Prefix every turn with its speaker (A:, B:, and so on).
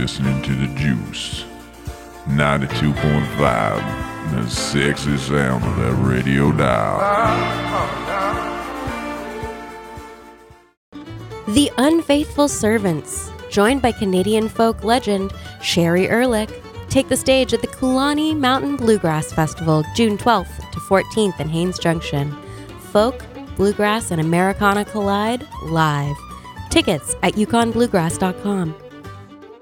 A: listening to The Juice 92.5, the sexy sound of that radio dial.
B: The Unfaithful Servants, joined by Canadian folk legend Sherry Ehrlich, take the stage at the Kulani Mountain Bluegrass Festival June 12th to 14th in Haines Junction. Folk, bluegrass, and Americana collide live. Tickets at yukonbluegrass.com.